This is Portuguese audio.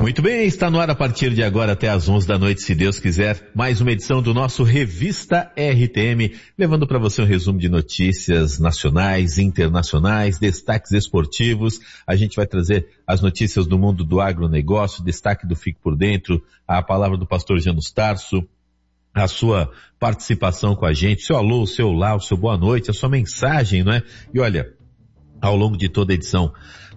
Muito bem, está no ar a partir de agora até às 11 da noite, se Deus quiser, mais uma edição do nosso Revista RTM, levando para você um resumo de notícias nacionais, internacionais, destaques esportivos. A gente vai trazer as notícias do mundo do agronegócio, destaque do Fique por Dentro, a palavra do pastor Janus Tarso, a sua participação com a gente, seu alô, o seu olá, o seu boa noite, a sua mensagem, não é? E olha, ao longo de toda a edição,